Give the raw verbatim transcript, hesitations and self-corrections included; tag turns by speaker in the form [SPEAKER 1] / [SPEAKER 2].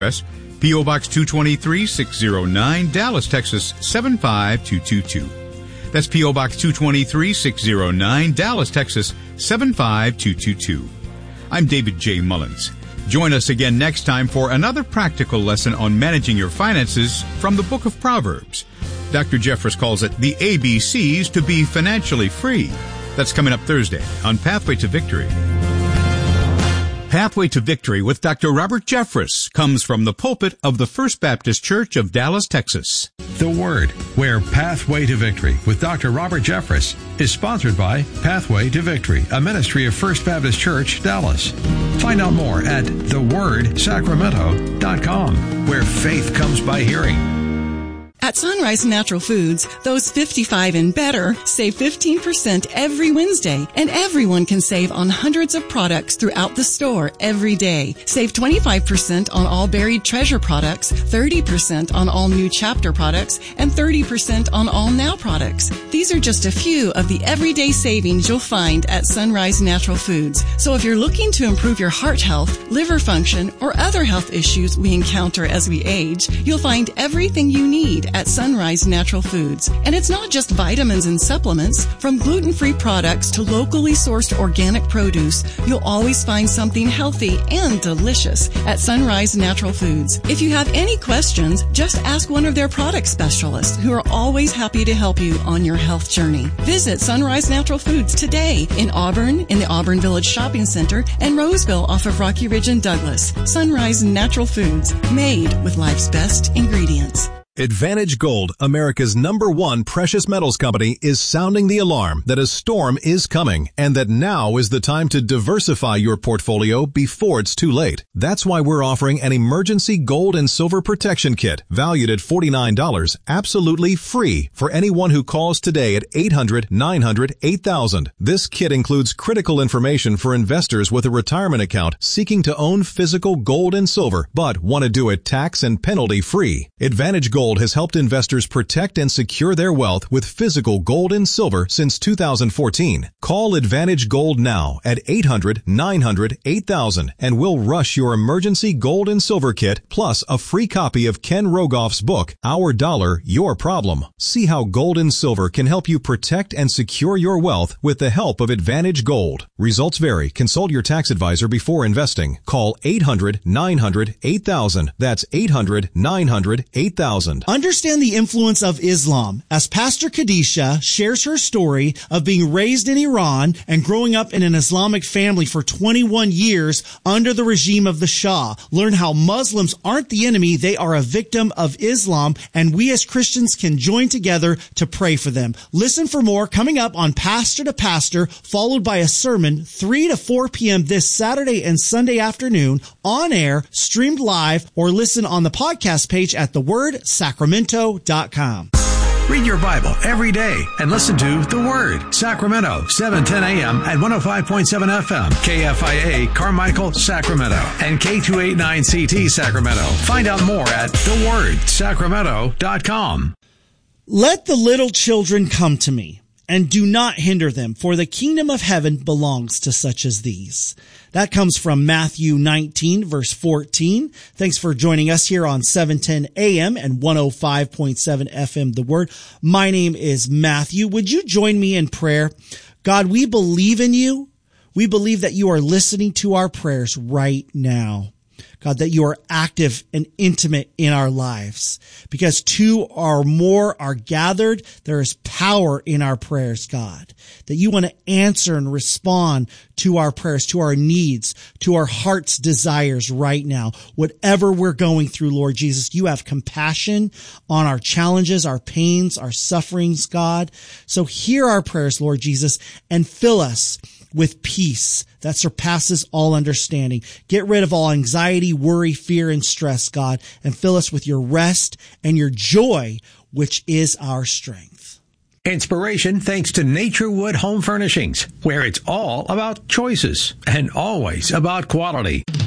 [SPEAKER 1] P O. Box two twenty-three, six oh nine, Dallas, Texas seven five two two two. That's P O. Box two twenty-three, six oh nine, Dallas, Texas seven five two two two. I'm David J. Mullins. Join us again next time for another practical lesson on managing your finances from the book of Proverbs. Doctor Jeffress calls it the A B Cs to be financially free. That's coming up Thursday on Pathway to Victory. Pathway to Victory with Doctor Robert Jeffress comes from the pulpit of the First Baptist Church of Dallas, Texas.
[SPEAKER 2] The Word, where Pathway to Victory with Doctor Robert Jeffress is sponsored by Pathway to Victory, a ministry of First Baptist Church, Dallas. Find out more at the word sacramento dot com, where faith comes by hearing.
[SPEAKER 3] At Sunrise Natural Foods, those fifty-five and better save fifteen percent every Wednesday, and everyone can save on hundreds of products throughout the store every day. Save twenty-five percent on all Buried Treasure products, thirty percent on all New Chapter products, and thirty percent on all Now products. These are just a few of the everyday savings you'll find at Sunrise Natural Foods. So if you're looking to improve your heart health, liver function, or other health issues we encounter as we age, you'll find everything you need at Sunrise Natural Foods. And it's not just vitamins and supplements. From gluten-free products to locally sourced organic produce, you'll always find something healthy and delicious at Sunrise Natural Foods. If you have any questions, just ask one of their product specialists who are always happy to help you on your health journey. Visit Sunrise Natural Foods today in Auburn, in the Auburn Village Shopping Center, and Roseville off of Rocky Ridge and Douglas. Sunrise Natural Foods, made with life's best ingredients.
[SPEAKER 4] Advantage Gold, America's number one precious metals company, is sounding the alarm that a storm is coming and that now is the time to diversify your portfolio before it's too late. That's why we're offering an emergency gold and silver protection kit valued at forty-nine dollars, absolutely free for anyone who calls today at eight hundred, nine hundred, eight thousand. This kit includes critical information for investors with a retirement account seeking to own physical gold and silver but want to do it tax and penalty free. Advantage Gold Gold has helped investors protect and secure their wealth with physical gold and silver since two thousand fourteen. Call Advantage Gold now at eight hundred, nine hundred, eight thousand and we'll rush your emergency gold and silver kit plus a free copy of Ken Rogoff's book, Our Dollar, Your Problem. See how gold and silver can help you protect and secure your wealth with the help of Advantage Gold. Results vary. Consult your tax advisor before investing. Call eight hundred, nine hundred, eight thousand. That's eight hundred, nine hundred, eight thousand.
[SPEAKER 5] Understand the influence of Islam as Pastor Khadisha shares her story of being raised in Iran and growing up in an Islamic family for twenty-one years under the regime of the Shah. Learn how Muslims aren't the enemy, they are a victim of Islam, and we as Christians can join together to pray for them. Listen for more coming up on Pastor to Pastor, followed by a sermon three to four p.m. this Saturday and Sunday afternoon, on air, streamed live, or listen on the podcast page at the word sacramento dot com.
[SPEAKER 2] Read your Bible every day and listen to The Word, Sacramento, seven ten a.m. at one oh five point seven F M, K F I A, Carmichael, Sacramento, and K two eighty-nine C T, Sacramento. Find out more at the word sacramento dot com.
[SPEAKER 5] Let the little children come to me, and do not hinder them, for the kingdom of heaven belongs to such as these. That comes from Matthew nineteen, verse fourteen. Thanks for joining us here on seven ten a.m. and one oh five point seven F M, The Word. My name is Matthew. Would you join me in prayer? God, we believe in you. We believe that you are listening to our prayers right now. God, that you are active and intimate in our lives. Because two or more are gathered, there is power in our prayers, God. That you want to answer and respond to our prayers, to our needs, to our heart's desires right now. Whatever we're going through, Lord Jesus, you have compassion on our challenges, our pains, our sufferings, God. So hear our prayers, Lord Jesus, and fill us with peace that surpasses all understanding. Get rid of all anxiety, worry, fear, and stress, God, and fill us with your rest and your joy, which is our strength.
[SPEAKER 2] Inspiration thanks to Naturewood Home Furnishings, where it's all about choices and always about quality.